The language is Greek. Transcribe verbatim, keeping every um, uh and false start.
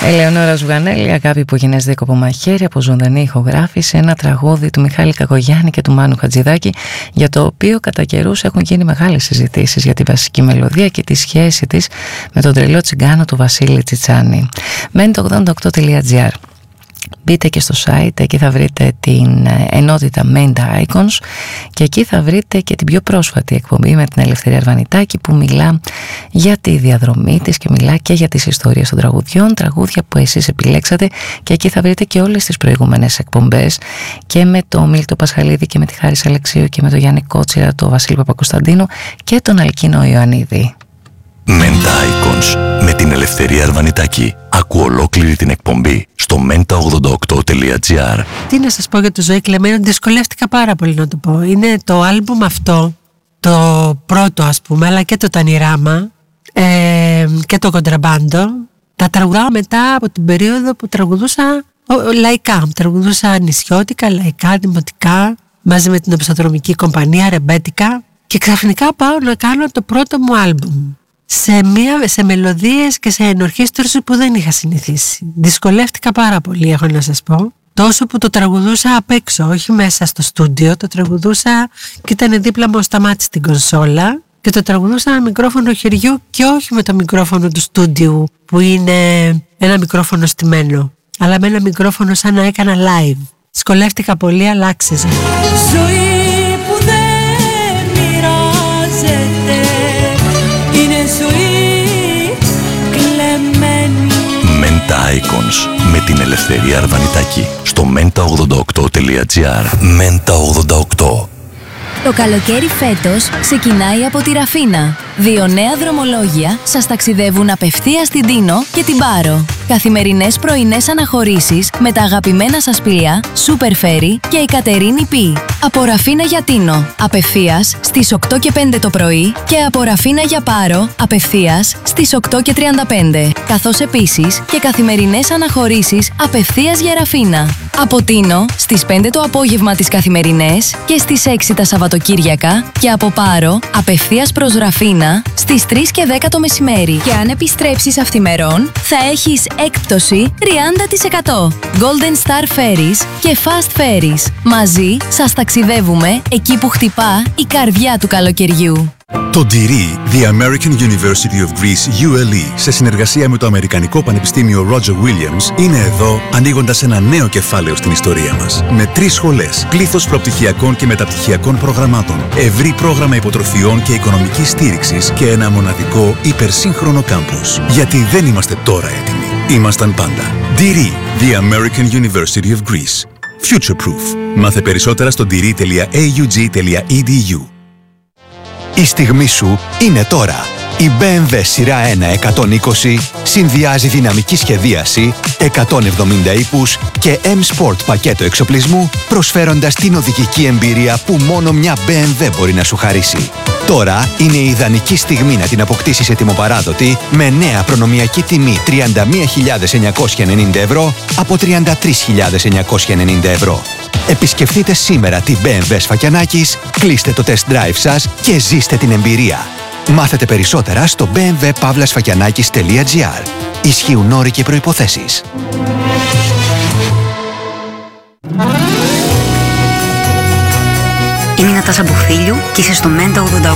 Ελεονόρα Ζουγανέλη, αγάπη που γίνες δίκοπο μαχαίρι, από ζωντανή ηχογράφηση, ένα τραγούδι του Μιχάλη Κακογιάννη και του Μάνου Χατζηδάκη, για το οποίο κατά καιρούς έχουν γίνει μεγάλες συζητήσεις για τη βασική μελωδία και τη σχέση της με τον τρελό τσιγκάνο του Βασίλη Τσιτσάνη. μέντε ογδόντα οκτώ τελεία τζι άρ. Μπείτε και στο site, εκεί θα βρείτε την ενότητα Menta Icons και εκεί θα βρείτε και την πιο πρόσφατη εκπομπή με την Ελευθερία Αρβανιτάκη, που μιλά για τη διαδρομή της και μιλά και για τις ιστορίες των τραγουδιών, τραγούδια που εσείς επιλέξατε, και εκεί θα βρείτε και όλες τις προηγούμενες εκπομπές και με το Μίλτο Πασχαλίδη και με τη Χάρις Αλεξίου και με τον Γιάννη Κότσιρα, τον Βασίλη Παπακοσταντίνο και τον Αλκίνο Ιωαννίδη. Menta Icons με την Ελευθερία Αρβανιτάκη. Άκου ολόκληρη την εκπομπή στο μέντα ογδόντα οκτώ τελεία τζι άρ. Τι να σας πω για το Ζωή Κλεμμένο, δυσκολεύτηκα πάρα πολύ να το πω. Είναι το άλμπουμ αυτό, το πρώτο ας πούμε, αλλά και το Τανιράμα ε, και το Κοντραμπάντο. Τα τραγουδάω μετά από την περίοδο που τραγουδούσα ο, λαϊκά. Τραγουδούσα νησιώτικα, λαϊκά, δημοτικά, μαζί με την Οπισθοδρομική Κομπανία, ρεμπέτικα. Και ξαφνικά πάω να κάνω το πρώτο μου άλμπουμ σε, μια, σε μελωδίες και σε ενορχήστρωση που δεν είχα συνηθίσει. Δυσκολεύτηκα πάρα πολύ, έχω να σας πω. Τόσο που το τραγουδούσα απ' έξω, όχι μέσα στο στούντιο. Το τραγουδούσα και ήταν δίπλα μου ο Σταμάτης στην κονσόλα και το τραγουδούσα με μικρόφωνο χεριού και όχι με το μικρόφωνο του στούντιου, που είναι ένα μικρόφωνο στημένο, αλλά με ένα μικρόφωνο σαν να έκανα live. Δυσκολεύτηκα πολύ, αλλά άξιζε. Ζωή που δεν μοιράζεται, είναι ζωή κλεμμένη. Menta Icons με την Ελευθερία Αρβανιτάκη στο μέντα ογδόντα οκτώ τελεία τζι άρ. μέντα ογδόντα οκτώ. Το καλοκαίρι φέτος ξεκινάει από τη Ραφίνα. Δύο νέα δρομολόγια σας ταξιδεύουν απευθείας στην Τίνο και την Πάρο. Καθημερινές πρωινές αναχωρήσεις με τα αγαπημένα σας πλοία Super Ferry και η Κατερίνη Πι. Από Ραφίνα για Τίνο απευθείας στις οκτώ και πέντε το πρωί και από Ραφίνα για Πάρο απευθείας στις οκτώ και τριάντα πέντε. Καθώς επίσης και καθημερινές αναχωρήσεις απευθείας για Ραφίνα. Από Τίνο στις πέντε το απόγευμα τις καθημερινές και στις έξι τα Σαββατοκύριακα, και από Πάρο απευθείας προς Ραφίνα στις τρεις και δέκα το μεσημέρι. Και αν επιστρέψεις αυθημερών θα έχεις έκπτωση τριάντα τοις εκατό. Golden Star Ferries και Fast Ferries. Μαζί σας ταξιδεύουμε εκεί που χτυπά η καρδιά του καλοκαιριού. Το ντι αρ, The American University of Greece, γιου ελ ι, σε συνεργασία με το Αμερικανικό Πανεπιστήμιο Roger Williams, είναι εδώ ανοίγοντας ένα νέο κεφάλαιο στην ιστορία μας. Με τρεις σχολές, πλήθος προπτυχιακών και μεταπτυχιακών προγραμμάτων, ευρύ πρόγραμμα υποτροφιών και οικονομικής στήριξης και ένα μοναδικό υπερσύγχρονο κάμπους. Γιατί δεν είμαστε τώρα έτοιμοι. Ήμασταν πάντα. ντι αρ, The American University of Greece. Future Proof. Μάθε περισσότερα στο ντι αρ τελεία έι γιου τζι τελεία ι ντι γιου. Η στιγμή σου είναι τώρα. Η μπι εμ ντάμπλιου σειρά ένα εκατόν είκοσι συνδυάζει δυναμική σχεδίαση, εκατόν εβδομήντα ύπους και M-Sport πακέτο εξοπλισμού, προσφέροντας την οδηγική εμπειρία που μόνο μια μπι εμ ντάμπλιου μπορεί να σου χαρίσει. Τώρα είναι η ιδανική στιγμή να την αποκτήσεις ετοιμοπαράδοτη με νέα προνομιακή τιμή τριάντα μία χιλιάδες εννιακόσια ενενήντα ευρώ από τριάντα τρεις χιλιάδες εννιακόσια ενενήντα ευρώ. Επισκεφτείτε σήμερα τη μπι εμ ντάμπλιου Σφακιανάκης, κλείστε το test drive σας και ζήστε την εμπειρία. Μάθετε περισσότερα στο μπι εμ ντάμπλιου παύλα σφακιανάκης τελεία τζι άρ. Ισχύουν όροι και προϋποθέσεις. Είμαι η Νατάσα Μπουφίλιου και είσαι στο μέντα ογδόντα οκτώ.